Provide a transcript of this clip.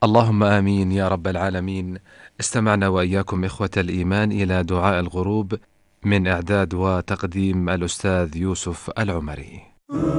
اللهم آمين يا رب العالمين. استمعنا وإياكم إخوة الإيمان إلى دعاء الغروب من إعداد وتقديم الأستاذ يوسف العمري.